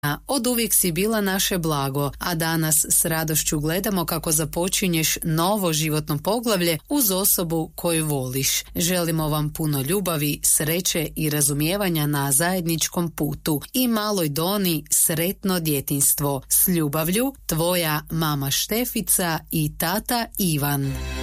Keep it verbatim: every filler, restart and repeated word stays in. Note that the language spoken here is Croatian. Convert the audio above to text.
Od uvijek si bila naše blago, a danas s radošću gledamo kako započinješ novo životno poglavlje uz osobu koju voliš. Želimo vam puno ljubavi, sreće i razumijevanja na zajedničkom putu i maloj Doni sretno djetinjstvo. S ljubavlju, tvoja mama Štefica i tata Ivan.